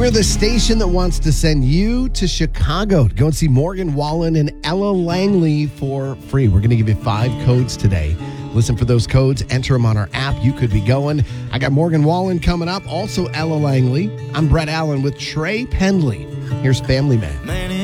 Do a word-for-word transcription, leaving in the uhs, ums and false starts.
We're the station that wants to send you to Chicago to go and see Morgan Wallen and Ella Langley for free. We're going to give you five codes today. Listen for those codes. Enter them on our app. You could be going. I got Morgan Wallen coming up. Also Ella Langley. I'm Brett Allen with Trey Pendley. Here's Family Man. Man,